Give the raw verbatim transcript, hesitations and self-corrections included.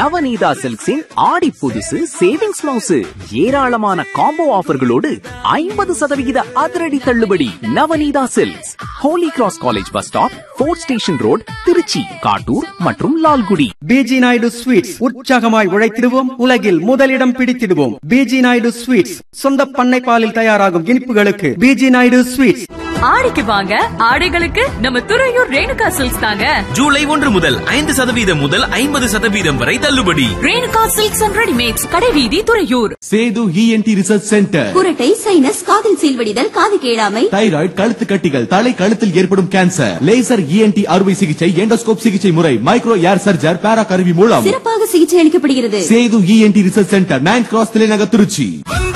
நவநீதா சில்க்ஸின் ஆடி புதுசு savings blouse ஏராளமான combo ஆஃபர்களோடு ஐம்பது சதவிகித அதிரடி தள்ளுபடி. Navaneetha silks, Holi cross college bus stop, fort station road, Trichy, Kattur மற்றும் லால்குடி. பிஜி நாயுடு ஸ்வீட்ஸ், உற்சாகமாய் உழைத்திடுவோம், உலகில் முதலிடம் பிடித்திடுவோம். பிஜி நாயுடு ஸ்வீட்ஸ், சொந்த பண்ணை பாலில் தயாராகும் இனிப்புகளுக்கு பிஜி நாயுடு ஸ்வீட்ஸ். ஆடிக்கு வாங்க, ஆடைகளுக்கு நம்ம துறையூர் ரேணுகா சில்க்ஸ் தாங்க. ஜூலை ஒன்று முதல் ஐந்து சதவீதம் முதல் ஐம்பது சதவீதம் வரை தள்ளுபடி. ரேணுகா சில்க்ஸ் அண்ட் ரெடிமேட்ஸ், கடைவீதி, Thuraiyur. Setu ENT research centre. குரட்டை, சைனஸ், காதில் சீல்வடிதல், காது கேளாமை, தைராய்டு, கழுத்து கட்டிகள், தலை கழுத்தில் ஏற்படும் கேன்சர், லேசர் இஎன்டி அறுவை சிகிச்சை, எண்டோஸ்கோப் சிகிச்சை முறை, மைக்ரோ ஏர் சர்ஜர், பேரா கருவி மூலம் சிறப்பாக சிகிச்சை அளிக்கப்படுகிறது. Setu ENT research centre, ninth cross, தலைநகர், திருச்சி.